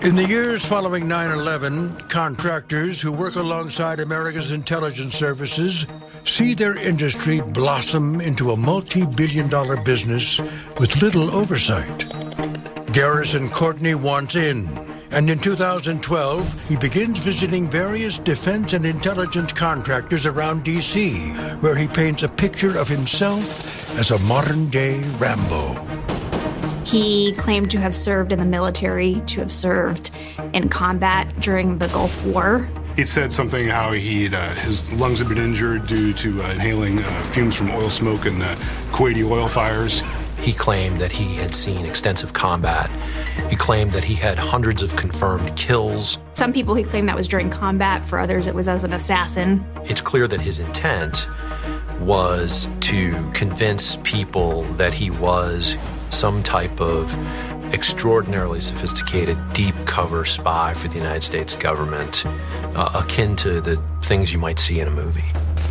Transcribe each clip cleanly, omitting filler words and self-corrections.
In the years following 9/11, contractors who work alongside America's intelligence services see their industry blossom into a multi-billion-dollar business with little oversight. Garrison Courtney wants in, and in 2012, he begins visiting various defense and intelligence contractors around D.C., where he paints a picture of himself as a modern-day Rambo. He claimed to have served in the military, to have served in combat during the Gulf War. He said something how his lungs had been injured due to inhaling fumes from oil smoke and Kuwaiti oil fires. He claimed that he had seen extensive combat. He claimed that he had hundreds of confirmed kills. Some people he claimed that was during combat. For others, it was as an assassin. It's clear that his intent was to convince people that he was some type of extraordinarily sophisticated, deep cover spy for the United States government, akin to the things you might see in a movie.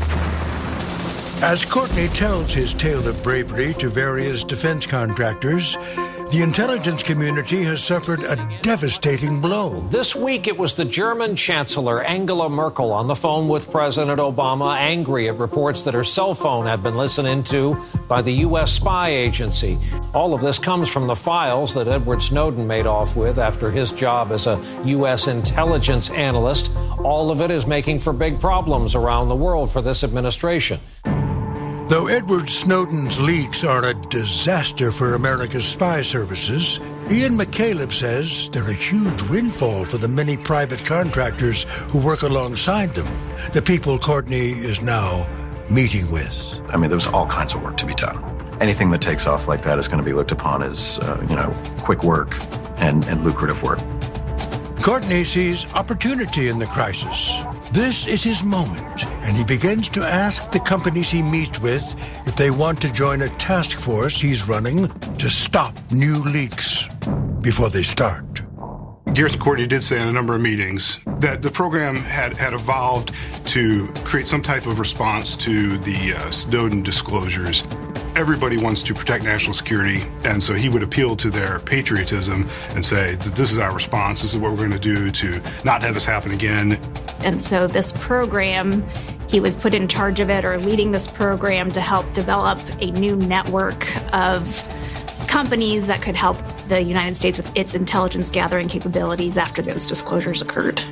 As Courtney tells his tale of bravery to various defense contractors, the intelligence community has suffered a devastating blow. This week, it was the German Chancellor Angela Merkel on the phone with President Obama, angry at reports that her cell phone had been listened to by the U.S. spy agency. All of this comes from the files that Edward Snowden made off with after his job as a U.S. intelligence analyst. All of it is making for big problems around the world for this administration. Though Edward Snowden's leaks are a disaster for America's spy services, Ian McCaleb says they're a huge windfall for the many private contractors who work alongside them, the people Courtney is now meeting with. I mean, there's all kinds of work to be done. Anything that takes off like that is going to be looked upon as, quick work and lucrative work. Courtney sees opportunity in the crisis. This is his moment, and he begins to ask the companies he meets with if they want to join a task force he's running to stop new leaks before they start. Garrison Courtney did say in a number of meetings that the program had evolved to create some type of response to the Snowden disclosures. Everybody wants to protect national security, and so he would appeal to their patriotism and say that this is our response, this is what we're going to do to not have this happen again. And so this program, he was put in charge of it, or leading this program, to help develop a new network of companies that could help the United States with its intelligence gathering capabilities after those disclosures occurred.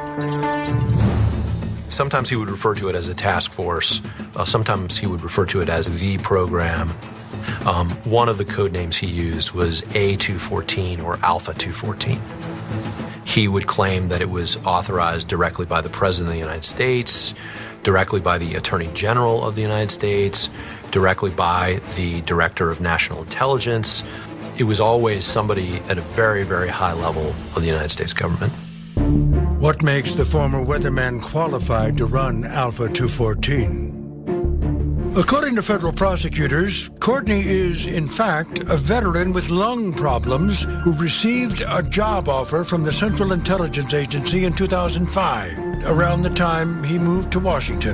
Sometimes he would refer to it as a task force. Sometimes he would refer to it as the program. One of the code names he used was A214 or Alpha 214. He would claim that it was authorized directly by the President of the United States, directly by the Attorney General of the United States, directly by the Director of National Intelligence. It was always somebody at a very, very high level of the United States government. What makes the former weatherman qualified to run Alpha 214? According to federal prosecutors, Courtney is, in fact, a veteran with lung problems who received a job offer from the Central Intelligence Agency in 2005, around the time he moved to Washington.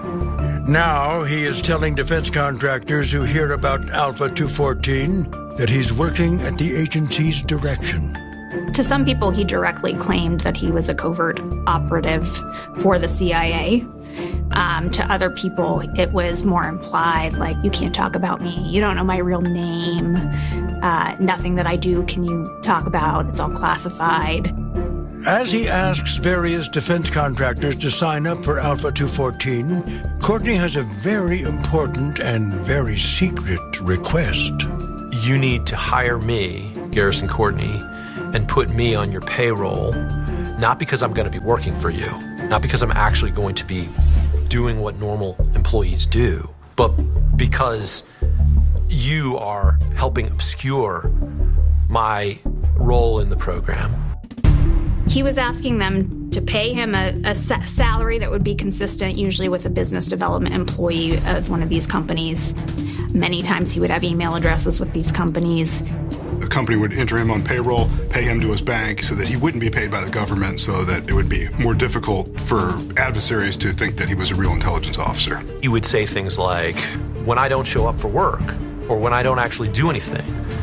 Now he is telling defense contractors who hear about Alpha 214 that he's working at the agency's direction. To some people, he directly claimed that he was a covert operative for the CIA. To other people, it was more implied, like, you can't talk about me, you don't know my real name, nothing that I do can you talk about, it's all classified. As he asks various defense contractors to sign up for Alpha 214, Courtney has a very important and very secret request. You need to hire me, Garrison Courtney, and put me on your payroll, not because I'm going to be working for you, not because I'm actually going to be doing what normal employees do, but because you are helping obscure my role in the program. He was asking them to pay him a salary that would be consistent, usually with a business development employee of one of these companies. Many times he would have email addresses with these companies. The company would enter him on payroll, pay him to his bank so that he wouldn't be paid by the government, so that it would be more difficult for adversaries to think that he was a real intelligence officer. He would say things like, when I don't show up for work, or when I don't actually do anything,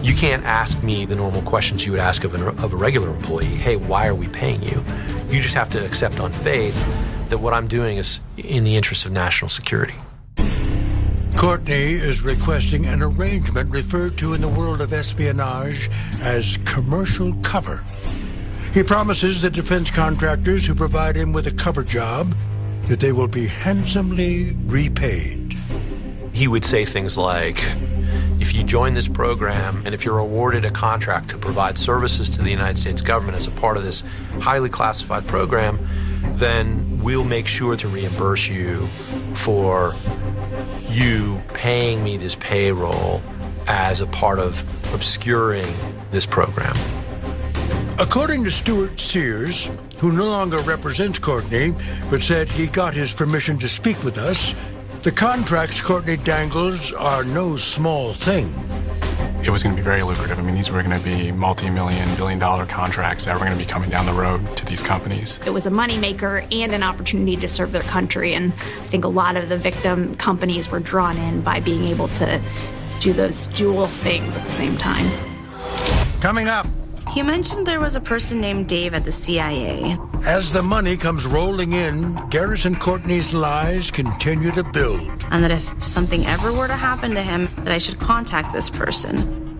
You can't ask me the normal questions you would ask of a regular employee. Hey, why are we paying you? You just have to accept on faith that what I'm doing is in the interest of national security. Courtney is requesting an arrangement referred to in the world of espionage as commercial cover. He promises the defense contractors who provide him with a cover job that they will be handsomely repaid. He would say things like, if you join this program and if you're awarded a contract to provide services to the United States government as a part of this highly classified program, then we'll make sure to reimburse you for you paying me this payroll as a part of obscuring this program. According to Stuart Sears, who no longer represents Courtney, but said he got his permission to speak with us, the contracts Courtney dangles are no small thing. It was going to be very lucrative. I mean, these were going to be multi-million, billion-dollar contracts that were going to be coming down the road to these companies. It was a moneymaker and an opportunity to serve their country, and I think a lot of the victim companies were drawn in by being able to do those dual things at the same time. Coming up. He mentioned there was a person named Dave at the CIA. As the money comes rolling in, Garrison Courtney's lies continue to build. And that if something ever were to happen to him, that I should contact this person.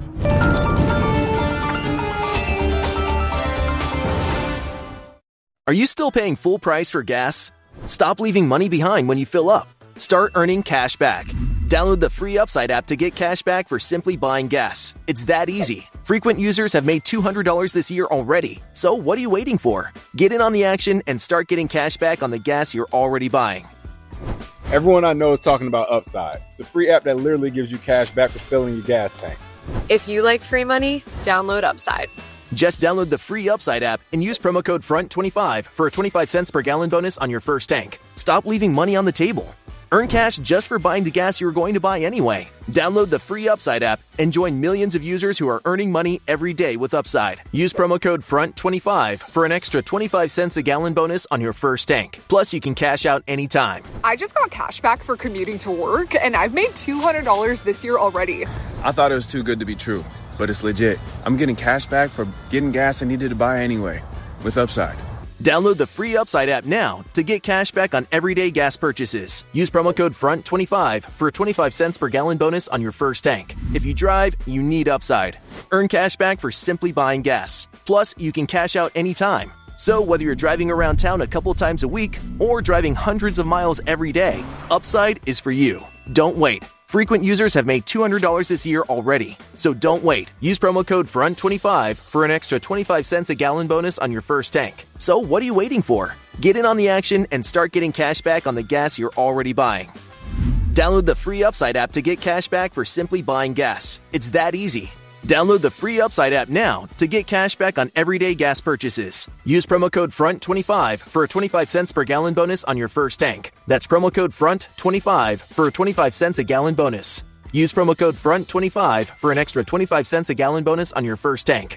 Are you still paying full price for gas? Stop leaving money behind when you fill up. Start earning cash back. Download the free Upside app to get cash back for simply buying gas. It's that easy. Frequent users have made $200 this year already. So what are you waiting for? Get in on the action and start getting cash back on the gas you're already buying. Everyone I know is talking about Upside. It's a free app that literally gives you cash back for filling your gas tank. If you like free money, download Upside. Just download the free Upside app and use promo code FRONT25 for a 25 cents per gallon bonus on your first tank. Stop leaving money on the table. Earn cash just for buying the gas you were going to buy anyway. Download the free Upside app and join millions of users who are earning money every day with Upside. Use promo code FRONT25 for an extra 25 cents a gallon bonus on your first tank. Plus, you can cash out anytime. I just got cash back for commuting to work, and I've made $200 this year already. I thought it was too good to be true, but it's legit. I'm getting cash back for getting gas I needed to buy anyway with Upside. Download the free Upside app now to get cash back on everyday gas purchases. Use promo code FRONT25 for a 25 cents per gallon bonus on your first tank. If you drive, you need Upside. Earn cash back for simply buying gas. Plus, you can cash out anytime. So whether you're driving around town a couple times a week or driving hundreds of miles every day, Upside is for you. Don't wait. Frequent users have made $200 this year already. So don't wait. Use promo code FRONT25 for an extra 25 cents a gallon bonus on your first tank. So what are you waiting for? Get in on the action and start getting cash back on the gas you're already buying. Download the free Upside app to get cash back for simply buying gas. It's that easy. Download the free Upside app now to get cash back on everyday gas purchases. Use promo code FRONT25 for a 25 cents per gallon bonus on your first tank. That's promo code FRONT25 for a 25 cents a gallon bonus. Use promo code FRONT25 for an extra 25 cents a gallon bonus on your first tank.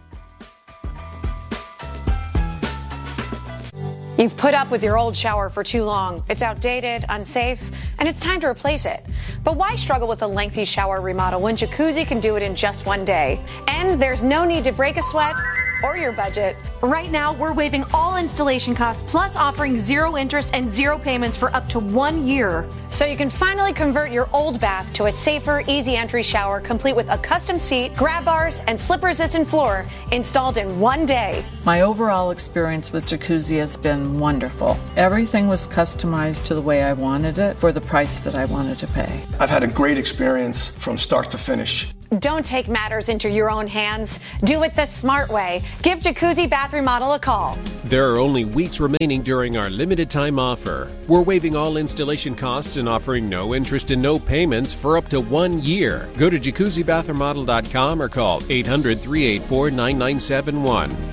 You've put up with your old shower for too long. It's outdated, unsafe, and it's time to replace it. But why struggle with a lengthy shower remodel when Jacuzzi can do it in just one day? And there's no need to break a sweat or your budget. Right now, we're waiving all installation costs, plus offering zero interest and zero payments for up to 1 year. So you can finally convert your old bath to a safer, easy entry shower, complete with a custom seat, grab bars, and slip-resistant floor installed in 1 day. My overall experience with Jacuzzi has been wonderful. Everything was customized to the way I wanted it for the price that I wanted to pay. I've had a great experience from start to finish. Don't take matters into your own hands. Do it the smart way. Give Jacuzzi Bath Remodel a call. There are only weeks remaining during our limited time offer. We're waiving all installation costs and offering no interest and no payments for up to 1 year. Go to jacuzzibathremodel.com or call 800-384-9971.